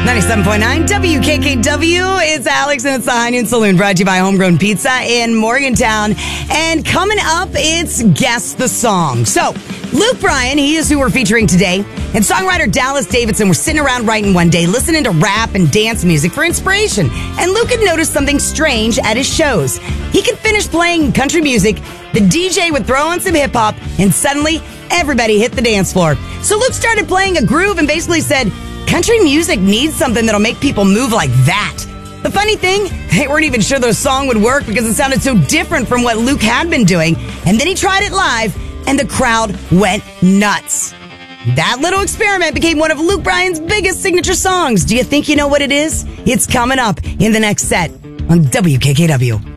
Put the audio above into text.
97.9 WKKW. It's Alex and it's the High Noon Saloon, brought to you by Homegrown Pizza in Morgantown. And coming up, it's Guess the Song. So, Luke Bryan, he is who we're featuring today. And songwriter Dallas Davidson were sitting around writing one day, listening to rap and dance music for inspiration. And Luke had noticed something strange at his shows. He could finish playing country music, the DJ would throw on some hip-hop, and suddenly everybody hit the dance floor. So Luke started playing a groove and basically said, country music needs something that'll make people move like that. The funny thing, they weren't even sure the song would work because it sounded so different from what Luke had been doing. And then he tried it live, and the crowd went nuts. That little experiment became one of Luke Bryan's biggest signature songs. Do you think you know what it is? It's coming up in the next set on WKKW.